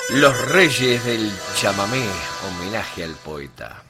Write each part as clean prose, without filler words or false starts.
Los Reyes del Chamamé, homenaje al poeta.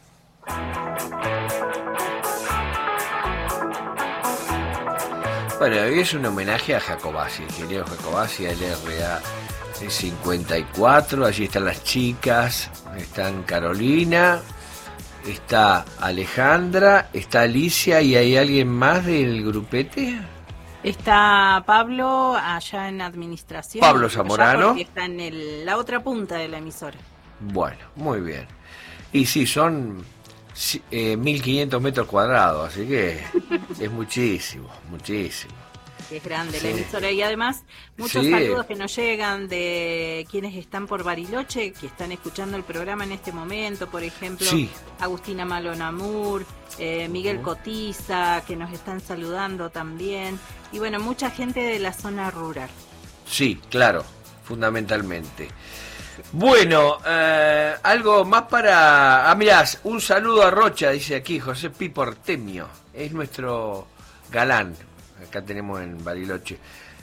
Bueno, hoy es un homenaje a Jacobacci, ingeniero Jacobacci, al RA 54. Allí están las chicas, están Carolina, está Alejandra, está Alicia y hay alguien más del grupete. Está Pablo allá en administración. Pablo Zamorano. Porque está en la otra punta de la emisora. Bueno, muy bien. Y sí, son 1500 metros cuadrados, así que es muchísimo, muchísimo. Es grande la emisora y además muchos saludos que nos llegan de quienes están por Bariloche, que están escuchando el programa en este momento, por ejemplo, Agustina Malonamur, Miguel Cotiza, que nos están saludando también, y bueno, mucha gente de la zona rural. Sí, claro, fundamentalmente. Bueno, algo más para... mirá, un saludo a Rocha, dice aquí José Pipo Artemio, es nuestro galán. Acá tenemos en Bariloche.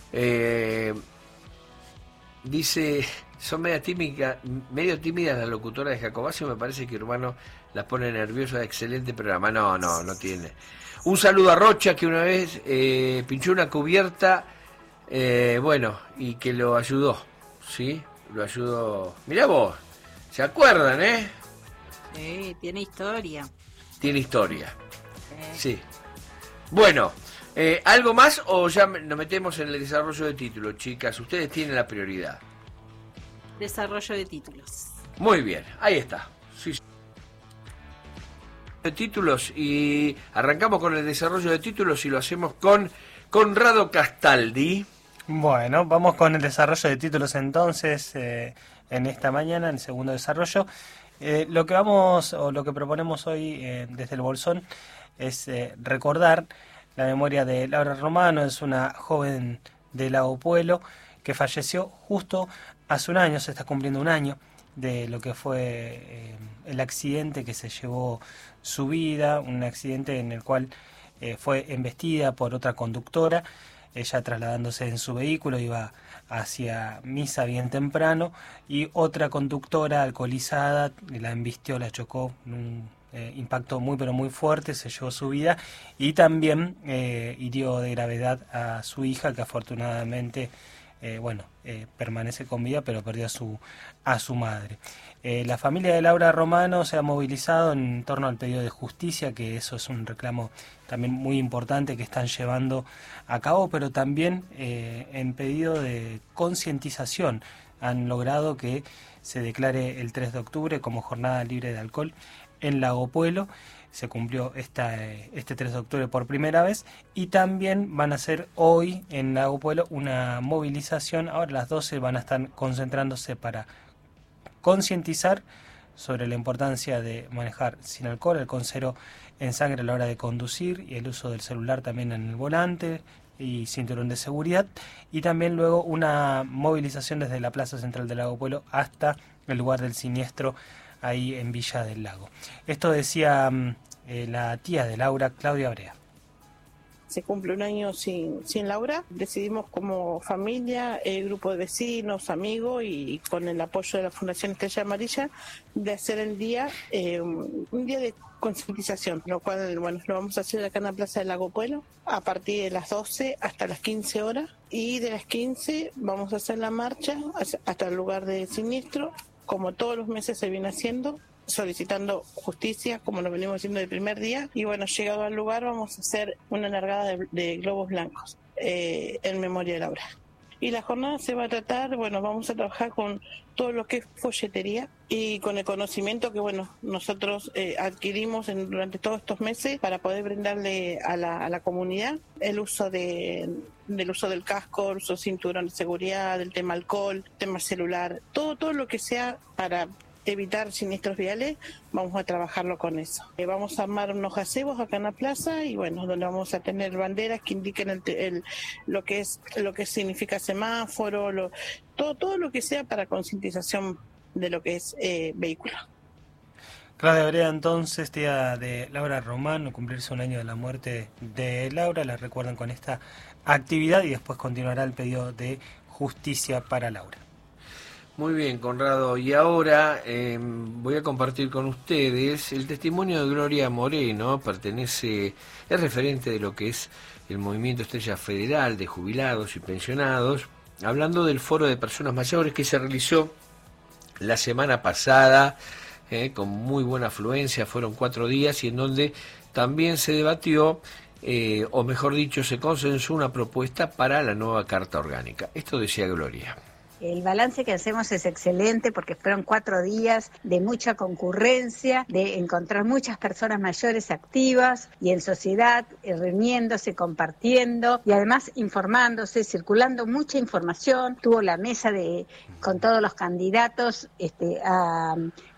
Dice, son medio tímidas las locutoras de Jacobacci, me parece que Urbano las pone nerviosas. Excelente programa. No tiene. Un saludo a Rocha, que una vez pinchó una cubierta, y que lo ayudó, ¿sí? Lo ayudó. Mirá vos, ¿se acuerdan, Sí, tiene historia. Tiene historia, sí. Bueno, ¿algo más o ya nos metemos en el desarrollo de títulos, chicas? Ustedes tienen la prioridad. Desarrollo de títulos. Muy bien, ahí está. Sí. De títulos y arrancamos con el desarrollo de títulos y lo hacemos con Conrado Castaldi. Bueno, vamos con el desarrollo de títulos entonces en esta mañana, en el segundo desarrollo. Lo que proponemos hoy desde el Bolsón es recordar la memoria de Laura Romano. Es una joven de Lago Puelo que falleció justo hace un año, se está cumpliendo un año de lo que fue el accidente que se llevó su vida, un accidente en el cual fue embestida por otra conductora. Ella trasladándose en su vehículo iba hacia misa bien temprano y otra conductora alcoholizada la embistió, la chocó, un impacto muy pero muy fuerte, se llevó su vida y también hirió de gravedad a su hija, que afortunadamente permanece con vida, pero perdió a su madre. La familia de Laura Romano se ha movilizado en torno al pedido de justicia, que eso es un reclamo también muy importante que están llevando a cabo, pero también en pedido de concientización. Han logrado que se declare el 3 de octubre como jornada libre de alcohol en Lago Puelo. Se cumplió este 3 de octubre por primera vez y también van a hacer hoy en Lago Puelo una movilización. Ahora a las 12 van a estar concentrándose para concientizar sobre la importancia de manejar sin alcohol, alcohol cero en sangre a la hora de conducir y el uso del celular también en el volante y cinturón de seguridad, y también luego una movilización desde la Plaza Central del Lago Puelo hasta el lugar del siniestro ahí en Villa del Lago. Esto decía la tía de Laura, Claudia Brea. Se cumple un año sin Laura. Decidimos como familia, el grupo de vecinos, amigos y con el apoyo de la Fundación Estrella Amarilla, de hacer el día, un día de concientización, lo cual, lo vamos a hacer acá en la Plaza del Lago Puelo a partir de las 12 hasta las 15 horas, y de las 15 vamos a hacer la marcha hasta el lugar de siniestro, como todos los meses se viene haciendo, solicitando justicia, como lo venimos haciendo el primer día. Y bueno, llegado al lugar vamos a hacer una largada de globos blancos en memoria de Laura. Y la jornada se va a tratar, vamos a trabajar con todo lo que es folletería y con el conocimiento que nosotros adquirimos durante todos estos meses para poder brindarle a la comunidad el uso del uso del casco, el uso del cinturón de seguridad, del tema alcohol, tema celular, todo lo que sea para evitar siniestros viales. Vamos a trabajarlo con eso. Vamos a armar unos gazebos acá en la plaza y donde vamos a tener banderas que indiquen lo que significa semáforo, todo lo que sea para concientización de lo que es vehículo. Claudia Brea, entonces, tía de Laura Romano, cumplirse un año de la muerte de Laura, la recuerdan con esta actividad y después continuará el pedido de justicia para Laura. Muy bien, Conrado. Y ahora voy a compartir con ustedes el testimonio de Gloria Moreno. Es referente de lo que es el Movimiento Estrella Federal de Jubilados y Pensionados, hablando del Foro de Personas Mayores que se realizó la semana pasada, con muy buena afluencia. Fueron 4 días y en donde también se debatió, o mejor dicho, se consensó una propuesta para la nueva Carta Orgánica. Esto decía Gloria. El balance que hacemos es excelente porque fueron 4 días de mucha concurrencia, de encontrar muchas personas mayores activas y en sociedad, reuniéndose, compartiendo y además informándose, circulando mucha información. Tuvo la mesa con todos los candidatos a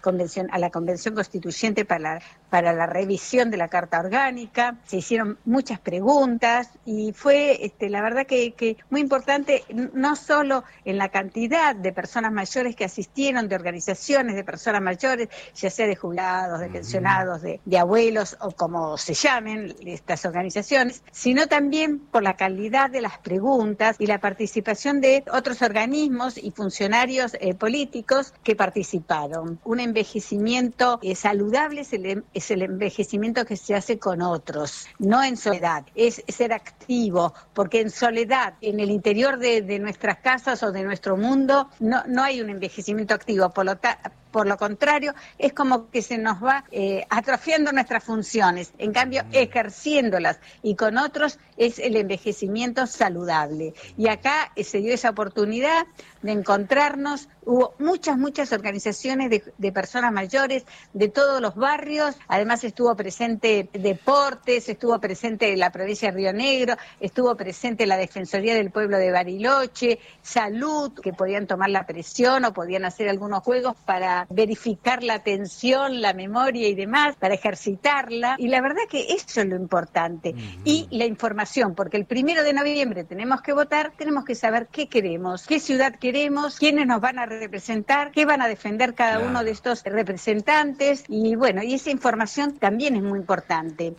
la Convención Constituyente para la revisión de la Carta Orgánica. Se hicieron muchas preguntas y fue la verdad que muy importante, no solo en la cantidad de personas mayores que asistieron, de organizaciones de personas mayores, ya sea de jubilados, de pensionados, de abuelos o como se llamen estas organizaciones, sino también por la calidad de las preguntas y la participación de otros organismos y funcionarios políticos que participaron. Un envejecimiento saludable es el envejecimiento que se hace con otros, no en soledad, es ser activo, porque en soledad, en el interior de nuestras casas o de nuestro mundo, no hay un envejecimiento activo, por lo contrario, es como que se nos va atrofiando nuestras funciones, en cambio ejerciéndolas y con otros es el envejecimiento saludable. Y acá se dio esa oportunidad de encontrarnos, hubo muchas organizaciones de personas mayores de todos los barrios, además estuvo presente Deportes, estuvo presente la provincia de Río Negro, estuvo presente la Defensoría del Pueblo de Bariloche, Salud, que podían tomar la presión o podían hacer algunos juegos para verificar la atención, la memoria y demás, para ejercitarla, y la verdad que eso es lo importante. Y la información, porque el 1 de noviembre tenemos que votar, tenemos que saber qué queremos, qué ciudad queremos, quiénes nos van a representar, qué van a defender cada uno de estos representantes, y bueno, y esa información también es muy importante.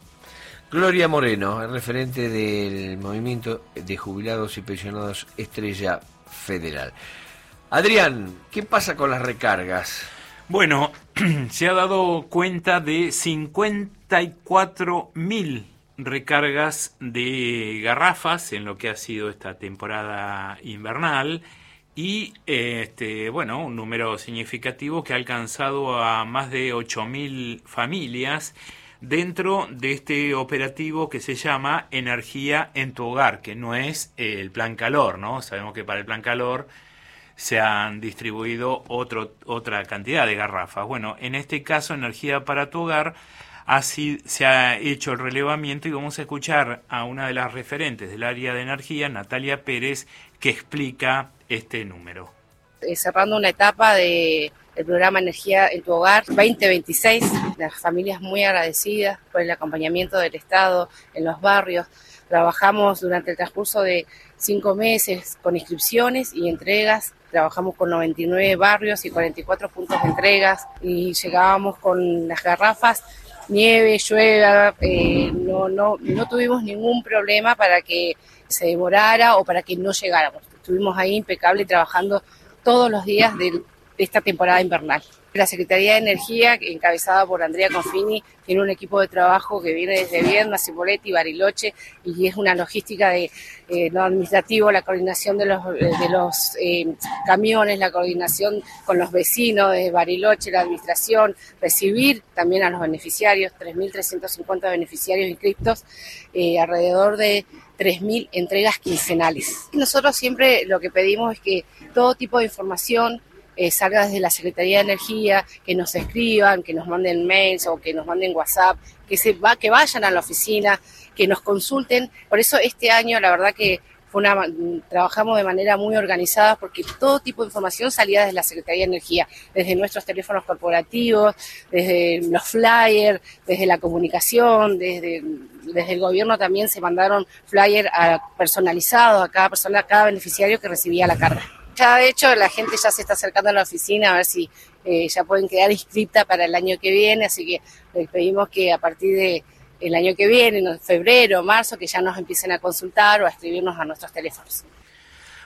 Gloria Moreno, el referente del Movimiento de Jubilados y Pensionados Estrella Federal. Adrián, ¿qué pasa con las recargas? Bueno, se ha dado cuenta de 54.000 recargas de garrafas en lo que ha sido esta temporada invernal y un número significativo que ha alcanzado a más de 8.000 familias dentro de este operativo que se llama Energía en tu Hogar, que no es el Plan Calor, ¿no? Sabemos que para el Plan Calor se han distribuido otra cantidad de garrafas. Bueno, en este caso, Energía para tu Hogar, así se ha hecho el relevamiento y vamos a escuchar a una de las referentes del área de energía, Natalia Pérez, que explica este número. Cerrando una etapa del programa Energía en tu Hogar 2026, las familias muy agradecidas por el acompañamiento del Estado en los barrios. Trabajamos durante el transcurso de 5 meses con inscripciones y entregas. Trabajamos con 99 barrios y 44 puntos de entregas y llegábamos con las garrafas, nieve, llueva, no tuvimos ningún problema para que se demorara o para que no llegáramos. Estuvimos ahí impecable trabajando todos los días de esta temporada invernal. La Secretaría de Energía, encabezada por Andrea Confini, tiene un equipo de trabajo que viene desde Vierna, Cipolletti, Bariloche, y es una logística de lo administrativo, la coordinación de los camiones, la coordinación con los vecinos de Bariloche, la administración, recibir también a los beneficiarios, 3.350 beneficiarios inscriptos, alrededor de 3.000 entregas quincenales. Nosotros siempre lo que pedimos es que todo tipo de información salga desde la Secretaría de Energía, que nos escriban, que nos manden mails o que nos manden WhatsApp, que vayan a la oficina, que nos consulten. Por eso este año la verdad que trabajamos de manera muy organizada porque todo tipo de información salía desde la Secretaría de Energía, desde nuestros teléfonos corporativos, desde los flyers, desde la comunicación, desde el gobierno también se mandaron flyers personalizados a cada persona, a cada beneficiario que recibía la carga. Ya de hecho la gente ya se está acercando a la oficina a ver si ya pueden quedar inscritas para el año que viene, así que les pedimos que a partir de el año que viene, en febrero, marzo, que ya nos empiecen a consultar o a escribirnos a nuestros teléfonos.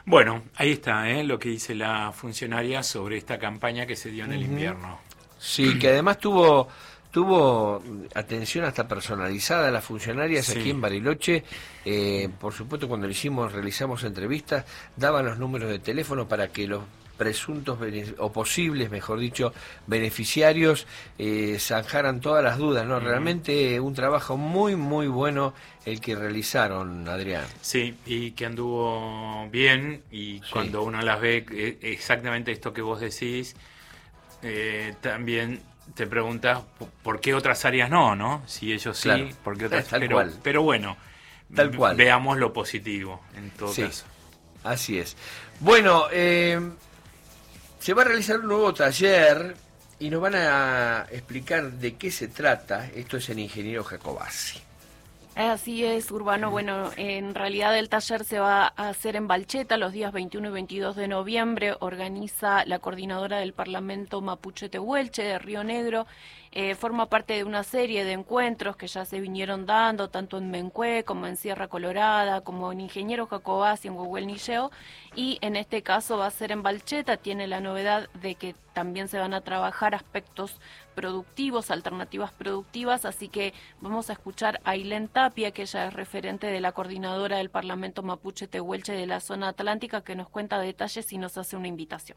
Bueno, ahí está lo que dice la funcionaria sobre esta campaña que se dio en el invierno. Sí, que además tuvo atención hasta personalizada a las funcionarias aquí en Bariloche. Por supuesto, cuando realizamos entrevistas, daban los números de teléfono para que los presuntos o posibles, mejor dicho, beneficiarios zanjaran todas las dudas, ¿no? Realmente un trabajo muy, muy bueno el que realizaron, Adrián. Sí, y que anduvo bien, y cuando uno las ve, exactamente esto que vos decís, también te preguntas por qué otras áreas no, si ellos sí, claro, por qué otras, pero bueno, tal cual. Veamos lo positivo en todo caso. Así es. Bueno, se va a realizar un nuevo taller y nos van a explicar de qué se trata. Esto es el ingeniero Jacobacci. Así es, Urbano. Bueno, en realidad el taller se va a hacer en Balcheta los días 21 y 22 de noviembre. Organiza la coordinadora del Parlamento Mapuche Tehuelche de Río Negro. Forma parte de una serie de encuentros que ya se vinieron dando, tanto en Mencue como en Sierra Colorada, como en Ingeniero Jacobacci, en Huehuel-Nilleo, y en este caso va a ser en Balcheta. Tiene la novedad de que también se van a trabajar aspectos productivos, alternativas productivas, así que vamos a escuchar a Ailén Tapia, que ella es referente de la coordinadora del Parlamento Mapuche Tehuelche de la zona atlántica, que nos cuenta detalles y nos hace una invitación.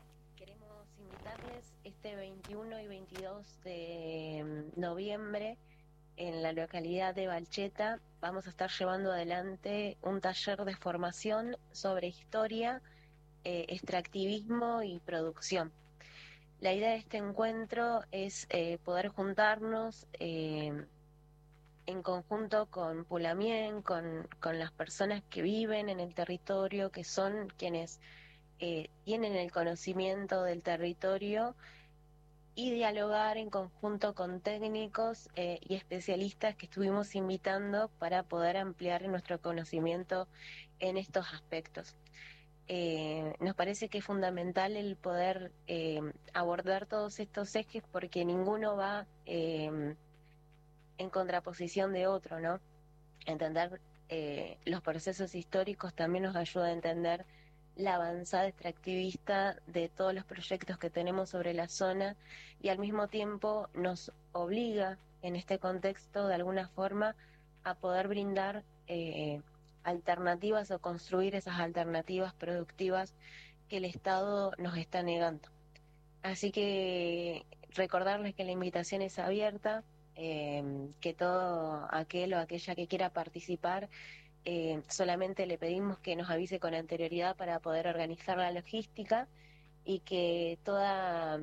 Este 21 y 22 de noviembre en la localidad de Balcheta vamos a estar llevando adelante un taller de formación sobre historia, extractivismo y producción. La idea de este encuentro es poder juntarnos en conjunto con Pulamien, con las personas que viven en el territorio, que son quienes tienen el conocimiento del territorio, y dialogar en conjunto con técnicos y especialistas que estuvimos invitando para poder ampliar nuestro conocimiento en estos aspectos. Nos parece que es fundamental el poder abordar todos estos ejes, porque ninguno va en contraposición de otro, ¿no? Entender los procesos históricos también nos ayuda a entender la avanzada extractivista de todos los proyectos que tenemos sobre la zona, y al mismo tiempo nos obliga en este contexto de alguna forma a poder brindar alternativas o construir esas alternativas productivas que el Estado nos está negando. Así que recordarles que la invitación es abierta, que todo aquel o aquella que quiera participar, solamente le pedimos que nos avise con anterioridad para poder organizar la logística, y que toda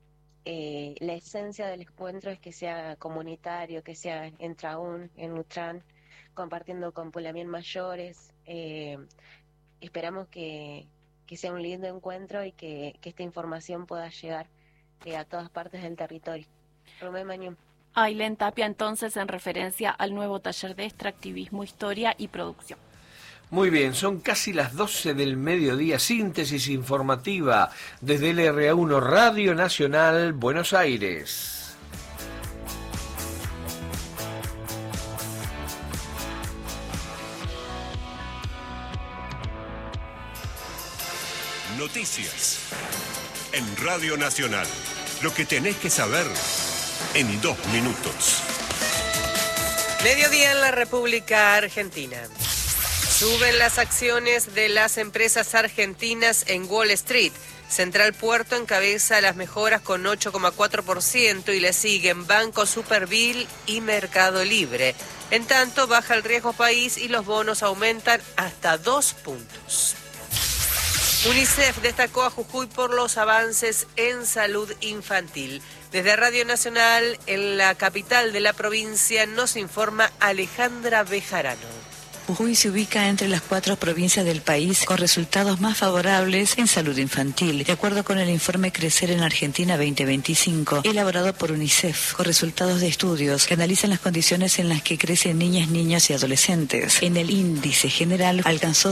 la esencia del encuentro es que sea comunitario, que sea en Traún, en Nutrán, compartiendo con Pulamien mayores. Esperamos que sea un lindo encuentro y que esta información pueda llegar a todas partes del territorio. Rubén Mañón. Ailén Tapia, entonces, en referencia al nuevo taller de extractivismo, historia y producción. Muy bien, son casi las 12 del mediodía, síntesis informativa desde el LRA1 Radio Nacional, Buenos Aires. Noticias en Radio Nacional. Lo que tenés que saber en 2 minutos. Mediodía en la República Argentina. Suben las acciones de las empresas argentinas en Wall Street. Central Puerto encabeza las mejoras con 8,4% y le siguen Banco Superville y Mercado Libre. En tanto, baja el riesgo país y los bonos aumentan hasta 2 puntos. UNICEF destacó a Jujuy por los avances en salud infantil. Desde Radio Nacional, en la capital de la provincia, nos informa Alejandra Bejarano. Jujuy se ubica entre las 4 provincias del país con resultados más favorables en salud infantil, de acuerdo con el informe Crecer en Argentina 2025, elaborado por UNICEF, con resultados de estudios que analizan las condiciones en las que crecen niñas, niños y adolescentes. En el índice general alcanzó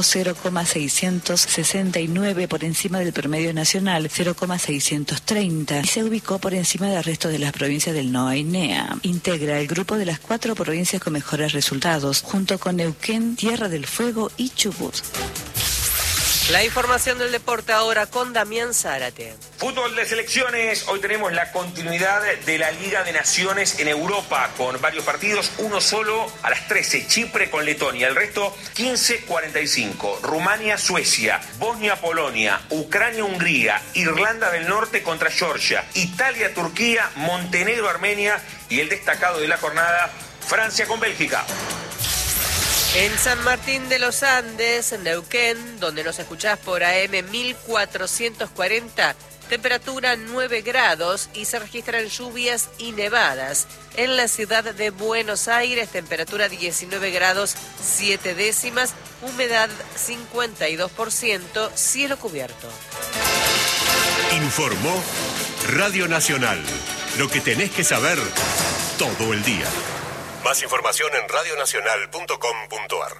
0,669 por encima del promedio nacional, 0,630, y se ubicó por encima del resto de las provincias del NOA y NEA. Integra el grupo de las 4 provincias con mejores resultados, junto con Neuquén, Tierra del Fuego y Chubut. La información del deporte ahora con Damián Zárate. Fútbol de selecciones, hoy tenemos la continuidad de la Liga de Naciones en Europa con varios partidos, uno solo a las 13, Chipre con Letonia, el resto 15:45, Rumania, Suecia, Bosnia, Polonia, Ucrania, Hungría, Irlanda del Norte contra Georgia, Italia, Turquía, Montenegro, Armenia y el destacado de la jornada, Francia con Bélgica. En San Martín de los Andes, en Neuquén, donde nos escuchás por AM 1440, temperatura 9 grados y se registran lluvias y nevadas. En la ciudad de Buenos Aires, temperatura 19 grados 7 décimas, humedad 52%, cielo cubierto. Informó Radio Nacional. Lo que tenés que saber todo el día. Más información en radionacional.com.ar.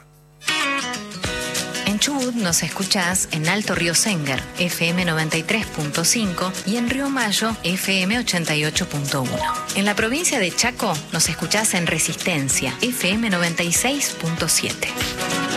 En Chubut nos escuchás en Alto Río Sénger, FM 93.5 y en Río Mayo, FM 88.1. En la provincia de Chaco nos escuchás en Resistencia, FM 96.7.